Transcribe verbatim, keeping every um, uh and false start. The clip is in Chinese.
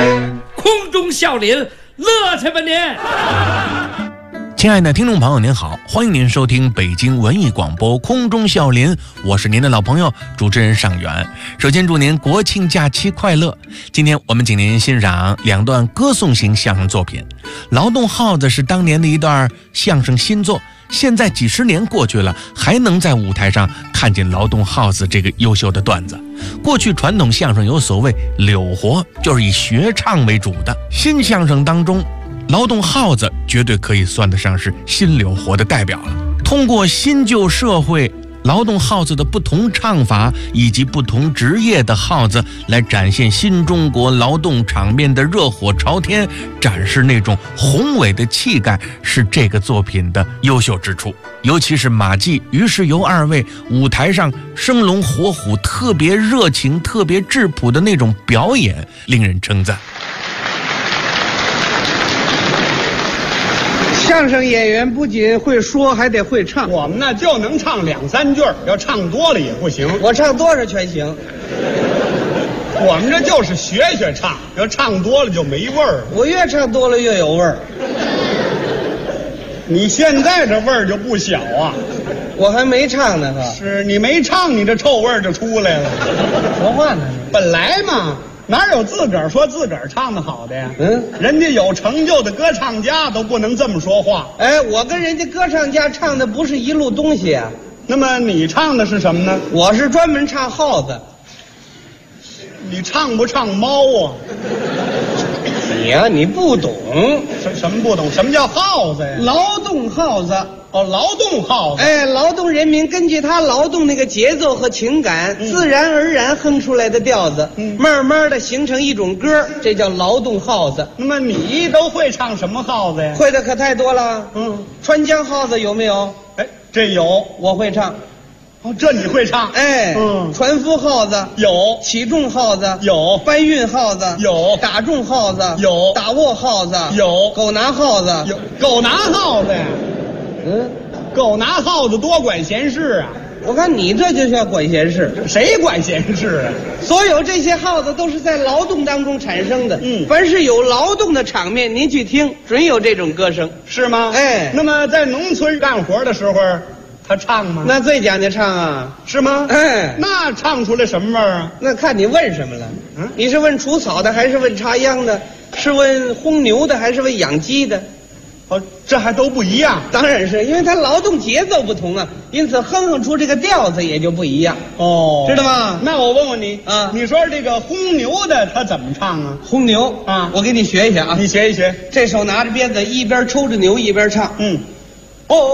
空中笑林，乐去吧您！ 亲爱的听众朋友您好，欢迎您收听北京文艺广播空中笑林，我是您的老朋友主持人尚远。首先祝您国庆假期快乐。今天我们请您欣赏两段歌颂型相声作品。劳动号子是当年的一段相声新作，现在几十年过去了，还能在舞台上看见劳动号子这个优秀的段子。过去传统相声有所谓柳活，就是以学唱为主的，新相声当中劳动号子绝对可以算得上是新柳活的代表了。通过新旧社会劳动号子的不同唱法以及不同职业的号子，来展现新中国劳动场面的热火朝天，展示那种宏伟的气概，是这个作品的优秀之处。尤其是马季、于世友二位舞台上生龙活虎、特别热情、特别质朴的那种表演，令人称赞。 相声演员不仅会说，还得会唱。 我们呢就能唱两三句，要唱多了也不行。 我唱多少全行。 我们这就是学学唱，要唱多了就没味儿。 我越唱多了越有味儿。 你现在这味儿就不小啊！ 我还没唱呢，哈。 是你没唱，你这臭味儿就出来了。 说话呢？ 本来嘛。哪有自个儿说自个儿唱的好的呀？ 嗯， 人家有成就的歌唱家都不能这么说话。 哎，我跟人家歌唱家唱的不是一路东西啊。 那么你唱的是什么呢？ 我是专门唱号子。 你唱不唱猫啊？ 你呀、啊，你不懂。 什什么不懂？什么叫号子呀？ 劳动号子。 哦，劳动号子。 哎，劳动人民根据他劳动那个节奏和情感，嗯、自然而然哼出来的调子，嗯、慢慢的形成一种歌，这叫劳动号子。 那么你都会唱什么号子呀？ 会的可太多了。嗯，川江号子有没有？ 哎，这有， 我会唱。 哦，这你会唱？ 哎，嗯，船夫号子有， 起重号子有， 搬运号子有， 打重号子有， 打握号子有， 狗拿号子有，狗拿号子呀。 嗯， 狗拿号子多管闲事啊！ 我看你这就叫管闲事。 谁管闲事啊？ 所有这些号子都是在劳动当中产生的。 嗯， 凡是有劳动的场面，您去听，准有这种歌声， 是吗？ 哎， 那么在农村干活的时候，他唱吗？ 那最讲究唱啊， 是吗？ 哎， 那唱出来什么味儿啊？ 那看你问什么了。 嗯， 你是问除草的，还是问插秧的？是问烘牛的，还是问养鸡的？ 哦，这还都不一样。 当然是因为它劳动节奏不同啊，因此哼哼出这个调子也就不一样。 哦， 知道吗？ 那我问问你啊， 你说这个烘牛的他怎么唱啊？ 烘牛啊， 我给你学一下啊， 你学一学。 这手拿着鞭子，一边抽着牛一边唱。 嗯， 哦。